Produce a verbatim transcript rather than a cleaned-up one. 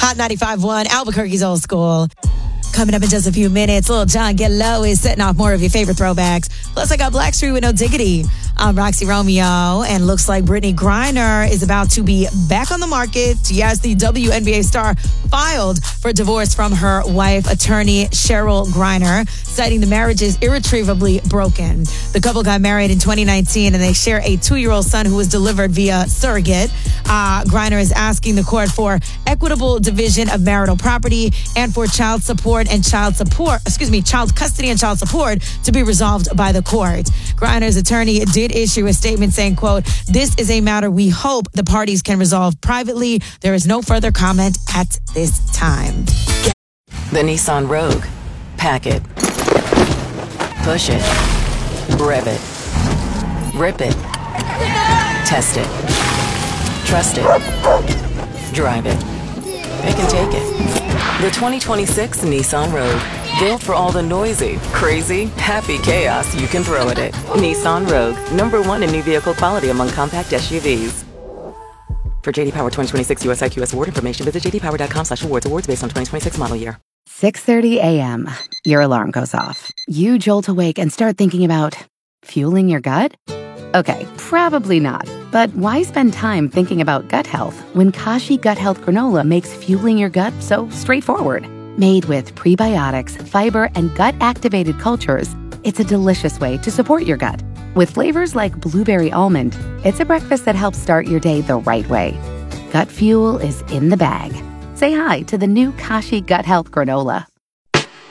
Hot ninety-five point one, Albuquerque's Old School. Coming up in just a few minutes, Lil Jon Get Low is setting off more of your favorite throwbacks. Plus, I got Blackstreet with No Diggity. I'm Roxy Romeo, and looks like Brittany Griner is about to be back on the market. Yes, the W N B A star filed for divorce from her wife, attorney Cheryl Griner, citing the marriage is irretrievably broken. The couple got married in twenty nineteen, and they share a two-year-old son who was delivered via surrogate. Uh, Griner is asking the court for equitable division of marital property and for child support and child support, excuse me, child custody and child support to be resolved by the court. Griner's attorney did issue a statement saying, quote, "This is a matter we hope the parties can resolve privately. There is no further comment at this time." The Nissan Rogue. Pack it. Push it. Rev it. Rip it. Test it. Trust it. Drive it. It can take it. The twenty twenty-six Nissan Rogue. Built for all the noisy, crazy, happy chaos you can throw at it. Nissan Rogue. Number one in new vehicle quality among compact S U Vs. For J D Power twenty twenty-six U S I Q S award information, visit j d power dot com slash awards. Awards based on twenty twenty-six model year. six thirty a.m. Your alarm goes off. You jolt awake and start thinking about fueling your gut? Okay, probably not. But why spend time thinking about gut health when Kashi Gut Health Granola makes fueling your gut so straightforward? Made with prebiotics, fiber, and gut-activated cultures, it's a delicious way to support your gut. With flavors like blueberry almond, it's a breakfast that helps start your day the right way. Gut fuel is in the bag. Say hi to the new Kashi Gut Health Granola.